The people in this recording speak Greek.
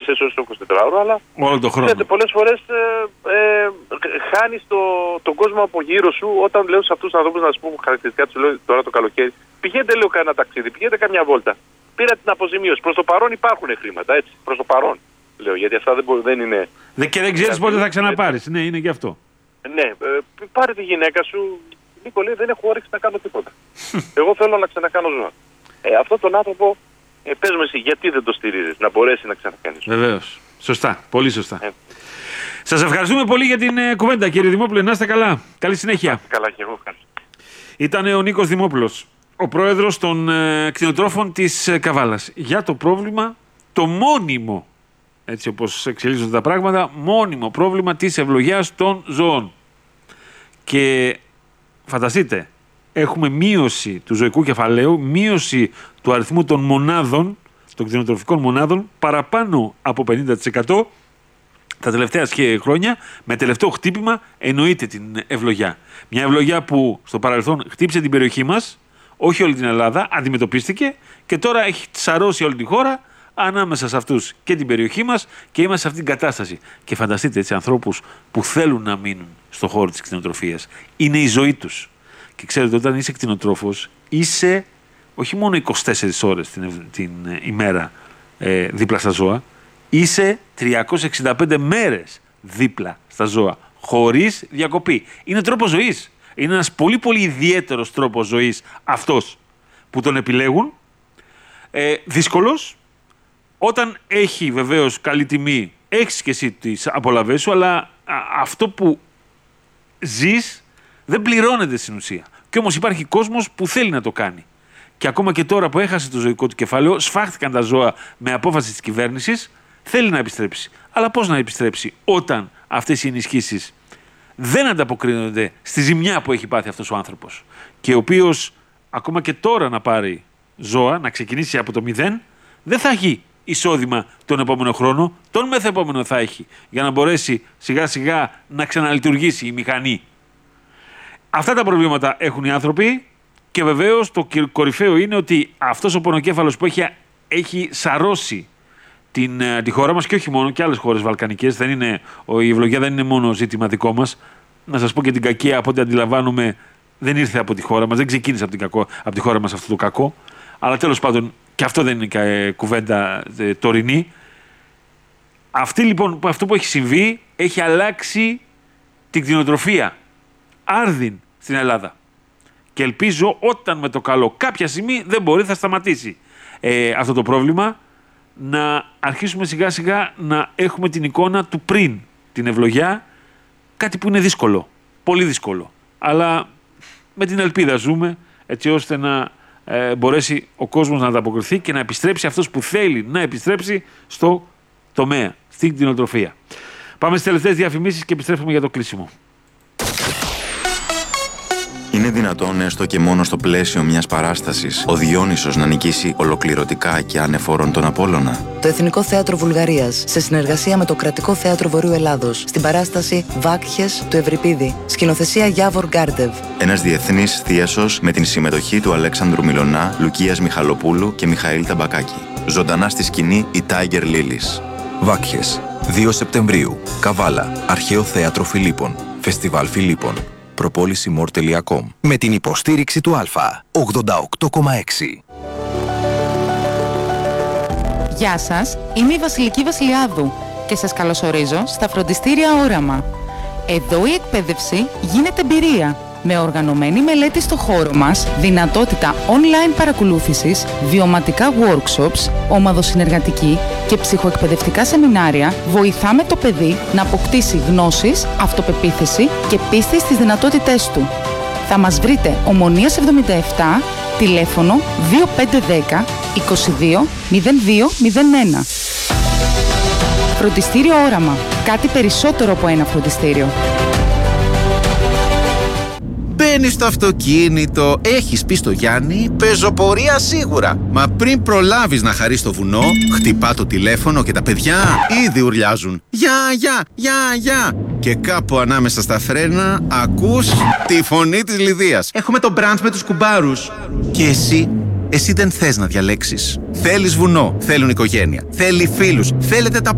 ώρες το 24ωρο, αλλά όλο το χρόνο. Πολλές φορές χάνεις τον κόσμο από γύρω σου όταν λέω σε αυτούς τους ανθρώπους, να σου πούμε χαρακτηριστικά τους, λέω τώρα το καλοκαίρι, πηγαίνετε λέω κανένα ταξίδι, πηγαίνετε καμιά βόλτα. Πήρα την αποζημίωση. Προς το παρόν υπάρχουν χρήματα, έτσι. Προς το παρόν λέω, γιατί αυτά δεν είναι. Και δεν ξέρεις πότε θα ξαναπάρεις. Ναι, είναι και αυτό. Ναι, πάρε τη γυναίκα σου. Νίκο λέει, δεν έχω όρεξη να κάνω τίποτα. Εγώ θέλω να ξανακάνω ζώα. Αυτό τον άνθρωπο, πες μου εσύ, γιατί δεν το στηρίζεις, να μπορέσει να ξανακάνει ζώα. Βεβαίως. Σωστά. Πολύ σωστά. Σας ευχαριστούμε πολύ για την κουβέντα, κύριε Δημόπουλε. Να είστε καλά. Καλή συνέχεια. Καλά, και εγώ ευχαριστώ. Ήταν ο Νίκος Δημόπουλος, ο πρόεδρος των κτηνοτρόφων της Καβάλας, για το πρόβλημα, το μόνιμο, έτσι όπως εξελίσσονται τα πράγματα, μόνιμο πρόβλημα της ευλογιάς των ζώων. Και φανταστείτε, έχουμε μείωση του ζωικού κεφαλαίου, μείωση του αριθμού των μονάδων, των κτηνοτροφικών μονάδων, παραπάνω από 50% τα τελευταία χρόνια, με τελευταίο χτύπημα εννοείται την ευλογιά. Μια ευλογιά που στο παρελθόν χτύπησε την περιοχή μας, όχι όλη την Ελλάδα, αντιμετωπίστηκε και τώρα έχει σαρώσει όλη τη χώρα ανάμεσα σε αυτούς και την περιοχή μας και είμαστε σε αυτήν την κατάσταση. Και φανταστείτε έτσι ανθρώπους που θέλουν να μείνουν στον χώρο της κτηνοτροφίας. Είναι η ζωή τους. Και ξέρετε, όταν είσαι κτηνοτρόφος, είσαι όχι μόνο 24 ώρες την ημέρα δίπλα στα ζώα, είσαι 365 μέρες δίπλα στα ζώα, χωρίς διακοπή. Είναι τρόπος ζωής. Είναι ένας πολύ πολύ ιδιαίτερος τρόπος ζωής αυτός που τον επιλέγουν. Δύσκολος. Όταν έχει βεβαίως καλή τιμή, έχεις και εσύ τις απολαβές σου, αλλά αυτό που ζεις δεν πληρώνεται στην ουσία. Και όμως υπάρχει κόσμος που θέλει να το κάνει. Και ακόμα και τώρα που έχασε το ζωικό του κεφάλαιο, σφάχτηκαν τα ζώα με απόφαση της κυβέρνησης, θέλει να επιστρέψει. Αλλά πώς να επιστρέψει όταν αυτές οι ενισχύσεις δεν ανταποκρίνονται στη ζημιά που έχει πάθει αυτός ο άνθρωπος, και ο οποίος ακόμα και τώρα να πάρει ζώα, να ξεκινήσει από το 0, δεν θα έχει εισόδημα τον επόμενο χρόνο, τον μεθεπόμενο θα έχει, για να μπορέσει σιγά σιγά να ξαναλειτουργήσει η μηχανή. Αυτά τα προβλήματα έχουν οι άνθρωποι και βεβαίως το κορυφαίο είναι ότι αυτός ο πονοκέφαλος που έχει σαρώσει τη χώρα μας, και όχι μόνο, και άλλες χώρες βαλκανικές, η ευλογία δεν είναι μόνο ζήτημα δικό μας. Να σας πω και την κακία, από ό,τι αντιλαμβάνομαι, δεν ήρθε από τη χώρα μας, δεν ξεκίνησε από τη χώρα μας αυτό το κακό. Αλλά τέλος πάντων, και αυτό δεν είναι κουβέντα τωρινή. Αυτό που έχει συμβεί έχει αλλάξει την κτηνοτροφία άρδιν στην Ελλάδα. Και ελπίζω όταν με το καλό κάποια στιγμή δεν μπορεί, θα σταματήσει αυτό το πρόβλημα, να αρχίσουμε σιγά σιγά να έχουμε την εικόνα του πριν την ευλογιά, κάτι που είναι δύσκολο, πολύ δύσκολο. Αλλά με την ελπίδα ζούμε, έτσι ώστε να μπορέσει ο κόσμος να ανταποκριθεί και να επιστρέψει αυτός που θέλει να επιστρέψει στο τομέα, στην κτηνοτροφία. Πάμε στις τελευταίες διαφημίσεις και επιστρέφουμε για το κλείσιμο. Είναι δυνατόν έστω και μόνο στο πλαίσιο μιας παράστασης ο Διόνυσος να νικήσει ολοκληρωτικά και ανεφόρον τον Απόλλωνα? Το Εθνικό Θέατρο Βουλγαρίας, σε συνεργασία με το Κρατικό Θέατρο Βορείου Ελλάδος, στην παράσταση Βάκχες του Ευρυπίδη, σκηνοθεσία Γιάβορ Γκάρντεβ. Ένας διεθνής θίασος με την συμμετοχή του Αλέξανδρου Μιλωνά, Λουκίας Μιχαλοπούλου και Μιχαήλ Ταμπακάκη. Ζωντανά στη σκηνή η Tiger Lilies. Βάκχες, 2 Σεπτεμβρίου, Καβάλα, Αρχαίο Θέατρο Φιλίππων, Φεστιβάλ Φιλίππων. Προπόλησιμορ.com. Με την υποστήριξη του Α, 88,6. Γεια σας, είμαι η Βασιλική Βασιλιάδου και σας καλωσορίζω στα φροντιστήρια Όραμα. Εδώ η εκπαίδευση γίνεται εμπειρία. Με οργανωμένη μελέτη στο χώρο μας, δυνατότητα online παρακολούθησης, βιωματικά workshops, ομαδοσυνεργατική και ψυχοεκπαιδευτικά σεμινάρια, βοηθάμε το παιδί να αποκτήσει γνώσεις, αυτοπεποίθηση και πίστη στις δυνατότητές του. Θα μας βρείτε Ομονίας 77, τηλέφωνο 2510 22 0201. Φροντιστήριο Όραμα. Κάτι περισσότερο από ένα φροντιστήριο. Μπαίνεις στο αυτοκίνητο, έχεις πει στο Γιάννη, πεζοπορία σίγουρα. Μα πριν προλάβεις να χαρείς το βουνό, χτυπά το τηλέφωνο και τα παιδιά ήδη ουρλιάζουν. Γεια. Και κάπου ανάμεσα στα φρένα ακούς τη φωνή της Λιδίας. Έχουμε το μπραντς με τους κουμπάρους. Και εσύ δεν θες να διαλέξεις. Θέλεις βουνό, θέλουν οικογένεια, θέλει φίλους, θέλετε τα